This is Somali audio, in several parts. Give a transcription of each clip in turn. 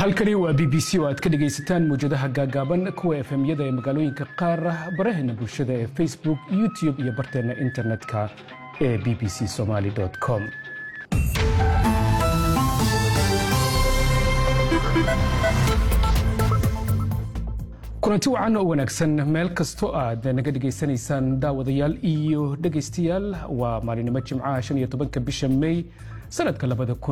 halkani waa BBC oo aad ka dhagaysataan muujadaha gaagaaban kuwa FM-yada ee magaalooyinka qaar baraheena bulshada ee Facebook, YouTube iyo barteena internetka ee bbcsomali.com. kulanti wacan oo wanaagsan meel kasto aad naga dhageysanaysaan daawadayaal iyo dhagaystayaal. waa maalinimo Jimcaha 15 bisha May sanadka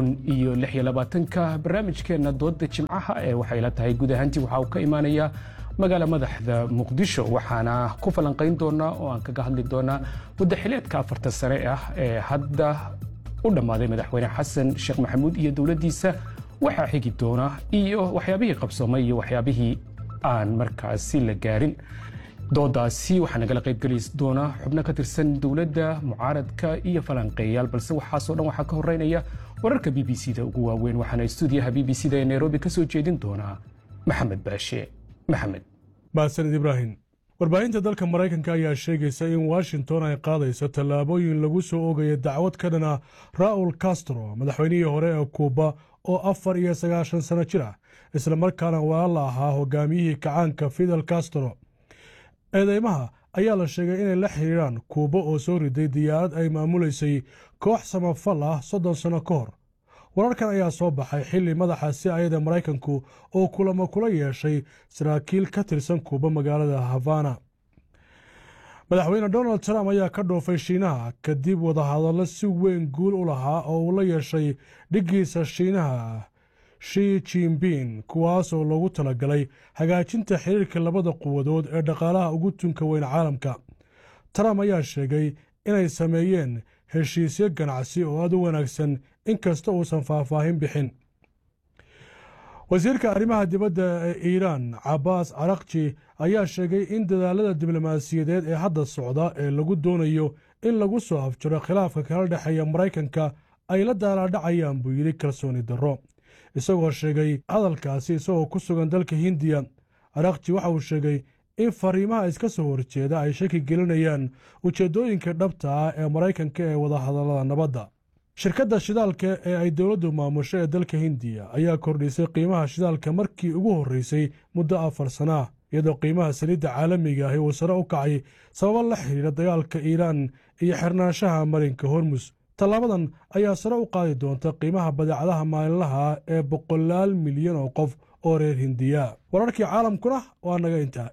2026. barnaamijkeena dooda Jimcaha ee waxay la tahay guud ahaantii waxa uu ka imaanaya magaala madaxda Muqdisho, waxaana ku falanqayn doonaa oo aan kaga hadli doonaa muddaxileedka 4 sano ah ee hadda u dhamaaday madaxweyne xasan sheekh maxamuud iyo dawladdiisa. waxa xigi doona iyo waxyaabihii qabsoomay iyo waxyaabihii aan markaasi la gaarin. doodaasi waxaa nagala qaybgeli doona xubno ka tirsan dawladda, mucaaradka iyo falanqeeyaal, balse waxaasoo dhan waxaa ka horeynaya wararka BBC-da ugu waaweyn. waxaana stuudiyaha BBC-da ee Nairobi ka soo jeedin doonaa maxamed baashe. maxamed baasanid ibraahim. warbaahinta dalka Maraykanka ayaa sheegaysa in Washington ay qaadayso tallaabooyin lagu soo oogaya dacwad ka dhana Raul Castro, madaxweynihii hore ee Cuba oo 94 sano jir ah, isla markaana walaala ahaa hogaamiyihii kacaanka Fidel Castro. eedeymaha ayaa la sheegay inay la xiriiraan Cuba oo soo riday diyaarad ay maamuleysay koox samafal ah 30 sano ka hor. wararkan ayaa soo baxay xilli madaxa CIA Maraykanku oo kulamo kula yeeshay saraakiil ka tirsan Cuba magaalada Havana. madaxweyne Donald Trump ayaa ka dhoofay Shiinaha kadib wadahadallo si weyn guul u lahaa oo uu la yeeshay dhiggiisa Shiinaha Xi Jinping, kuwaas oo loogu talagalay hagaajinta xiriirka labada quwadood ee dhaqaalaha ugu tunka weyn caalamka. Trump ayaa sheegay inay sameeyeen heshiisyo ganacsi oo aad u wanaagsan inkasta uusan faahfaahin bixin. wasiirka arrimaha dibadda ee Iiraan Abbas Araghchi ayaa sheegay in dadaalada diblomaasiyadeed ee hadda socda ee lagu doonayo in lagu soo afjaro khilaafka kala dhexeeya Maraykanka ay la daalaadhacayaan buu yidhi kalsooni darro. isagoo sheegay hadalkaasi isagoo ku sugan dalka Hindiya, Araghchi waxa uu sheegay in fariimaha iska soo horjeeda ay shaki gelinayaan ujeeddooyinka dhabta ah ee Maraykanka ee wadahadallada nabadda. shirkadda shidaalka ee ay dowladdu maamusho ee dalka Hindiya ayaa kordhisay qiimaha shidaalka markii ugu horreysay muddo 4 sano ah, iyadoo qiimaha saliidda caalamiga ahi uu sare u kacay sababo la xiriira dagaalka Iiraan iyo xirnaanshaha marinka Hormuz. tallaabadan ayaa sare u qaadi doonta qiimaha badeecadaha maalinlaha ee 100 milyan oo qof oo reer Hindiya. wararkii caalamkuna waa naga intaa.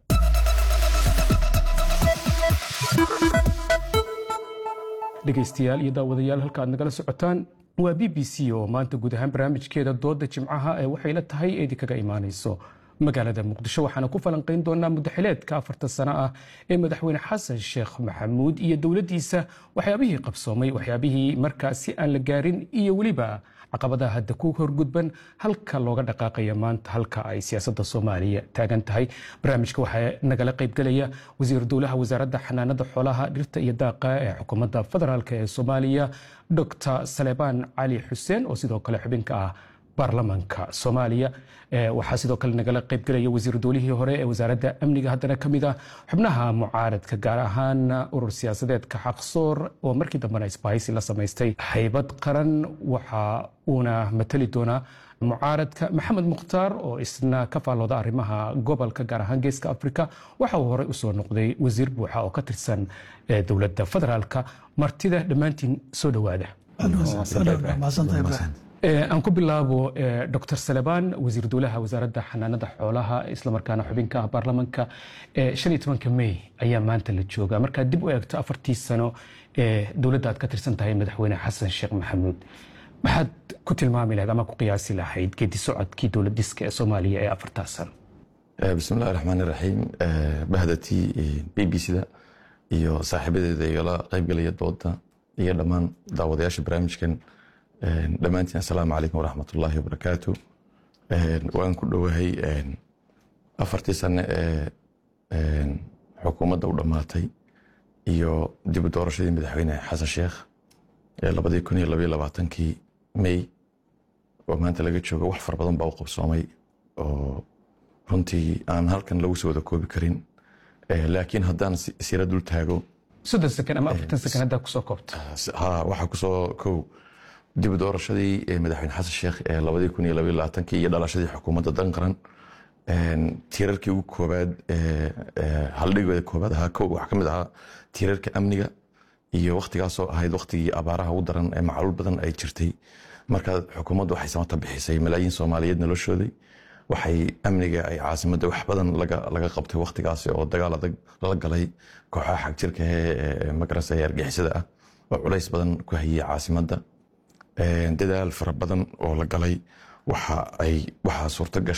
dhegaystayaal iyo daawadayaal, halka aad nagala socotaan waa BBC oo maanta guud ahaan barnaamijkeeda dooda Jimcaha ee waxay la tahay eedi kaga imaanayso magaalada Muqdisho. waxaana ku falanqayn doonaa muddaxileedka 4 sano ah ee madaxweyne xasan sheekh maxamuud iyo dawladdiisa, waxyaabihii qabsoomay, waxyaabihii markaasi aan la gaarin iyo weliba caqabadaha hadda ku horgudban, halka looga dhaqaaqaya maanta halka ay siyaasadda Soomaaliya taagan tahay. barnaamijka waxaa nagala qaybgalaya wasiir dowlaha wasaaradda xanaanada xoolaha, dhirta iyo daaqa ee xukuumadda federaalk ee Soomaaliya, Dr. Salebaan Cali Xuseen oo sidoo kale xubinka ah baarlamaanka Soomaaliya. waxaa sidoo kale nagala qaybgalaya wasiir dowlihii hore ee wasaaradda amniga, haddana ka mid ah xubnaha mucaaradka, gaar ahaan urur siyaasadeedka Xaqsoor oo markii dambena isbahaysi la samaystay haybad qaran. waxa uuna matali doonaa mucaaradka Maxamed Mukhtaar oo isna ka faallooda arrimaha gobolka, gaar ahaan geeska Afrika. waxa uu horey usoo noqday wasiir buuxa oo ka tirsan dowladda federaalka. martida dhammaantiin soo dhowaada. aan ku bilaabo Dr. Salebaan, wasiir dowlaha wasaaradda xanaanada xoolaha, isla markaana xubinka ah baarlamaanka. 15 May ayaa maanta la joogaa. markaad dib u eegto 4 sano ee dowladda aad ka tirsan tahay madaxweyne xasan sheekh maxamuud, maxaad ku tilmaami lahayd ama ku qiyaasi lahayd geedi socodkii dowladiska ee Soomaaliya ee 4 sano? bismillahi raxmaani raxiim. bahdatii BBC-da iyo saaxiibadeeda igala qaybgalaya dooda iyo dhammaan daawadayaasha barnaamijkan, dhammaantiin assalaamu calaykum waraxmatullaahi wabarakaatu. waan ku dhowahay 4 sano ee xukuumadda u dhammaatay iyo dib u doorashadii madaxweyne xasan sheekh ee 2022 May oo maanta laga joogo. wax far badan baa u qabsoomay oo runtii aan halkan lagu soo wada koobi karin, laakiin haddaan sira dul taago 30 second ama 40 second haddaa kusoo koobto. waxaa kusoo kow dib u doorashadii madaxweyne xasan sheekh ee 2022 iyo dhalashadii xukuumadda dan qaran tiirarkii ugu koobaad haldhigooda koobaad ahaa waxaa ka mid ahaa tiirarka amniga iyo waqtigaasoo ahayd waqtigii abaaraha ugu daran ee macaluul badan ay jirtay marka xukuumaddu waxay samata bixisay malaayiin Soomaaliyeed noloshooday waxay amniga ay caasimadda wax badan laga qabtay waqtigaasi oo dagaal adag la galay kooxaha xag jirka ee magarasa ee argixisada ah oo culays badan ku hayay caasimadda dadaal fara badan oo la galay waxa suurta